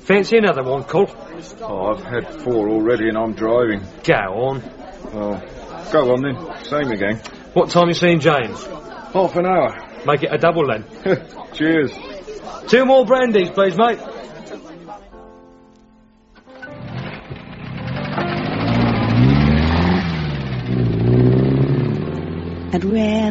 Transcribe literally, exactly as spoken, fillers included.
Fancy another one, Col? Oh, I've had four already and I'm driving. Go on. Oh, go on then. Same again. What time you seeing James? Half an hour. Make it a double then. Cheers. Two more brandies, please, mate. I'd rather